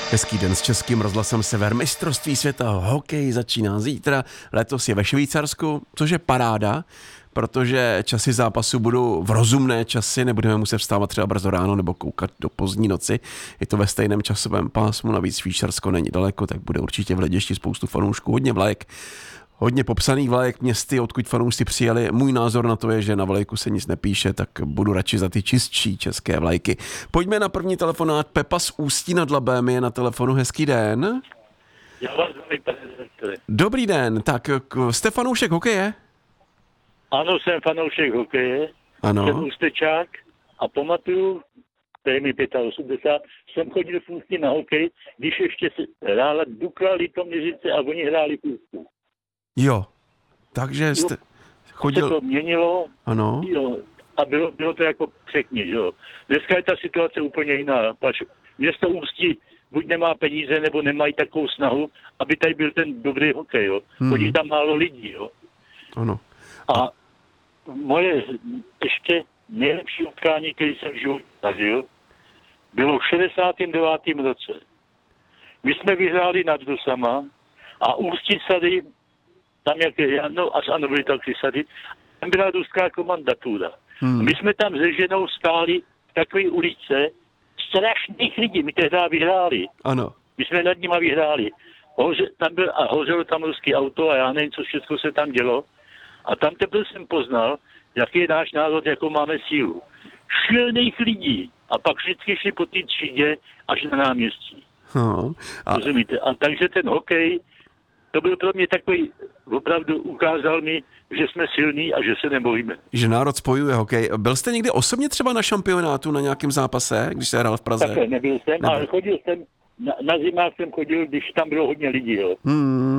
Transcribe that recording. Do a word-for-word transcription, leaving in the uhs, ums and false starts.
Hezký den s Českým rozhlasem Sever. Mistrovství světa hokej začíná zítra. Letos je ve Švýcarsku, což je paráda, protože časy zápasu budou v rozumné časy, nebudeme muset vstávat třeba brzo ráno nebo koukat do pozdní noci. Je to ve stejném časovém pásmu, navíc Švýcarsko není daleko, tak bude určitě v hledišti spoustu fanoušků, hodně vlajek. Hodně popsaných vlajek městy, odkud fanoušci přijeli. Můj názor na to je, že na vlajku se nic nepíše, tak budu radši za ty čistší české vlajky. Pojďme na první telefonát. Pepa z Ústí nad Labem je na telefonu. Hezký den. Já vás Dobrý den. Tak jste fanoušek hokeje? Ano, jsem fanoušek hokeje. Ano. Jsem Ústečák a pamatuju, to je mi osmdesát pět, jsem chodil v Ústí na hokej, když ještě se hrála Dukla Litoměřice a oni hráli v Ústí. Jo, takže jste chodil... Se to měnilo, ano. Jo, a bylo, bylo to jako překni, jo. Dneska je ta situace úplně jiná. Pač město Ústí buď nemá peníze, nebo nemají takovou snahu, aby tady byl ten dobrý hokej, jo. Hmm. Chodí tam málo lidí, jo. Ano. A moje ještě nejlepší utkání, který jsem v životě zažil, bylo v šedesátém devátém roce. My jsme vyhráli nad Rusama a Ústí sady, tam jak je, no až ano, byly taky sady, tam byla ruská komandatura. Hmm. My jsme tam se ženou stáli v takové ulice strašných lidí, my tehdy vyhráli. Ano. My jsme nad nima vyhráli. Hoře, tam byl, a hořelo tam ruský auto a já nevím, co všechno se tam dělo. A tam teprve jsem poznal, jaký je náš národ, jakou máme sílu. Šilných lidí. A pak vždycky šli po té třídě až na náměstí. No, a... Rozumíte? A takže ten hokej, to byl pro mě takový, opravdu ukázal mi, že jsme silní a že se nebojíme. Že národ spojuje hokej. Byl jste někdy osobně třeba na šampionátu, na nějakém zápase, když se hrál v Praze? Takhle nebyl jsem, Nebyl. ale chodil jsem, na, na zimách jsem chodil, když tam bylo hodně lidí. Jo. Hmm.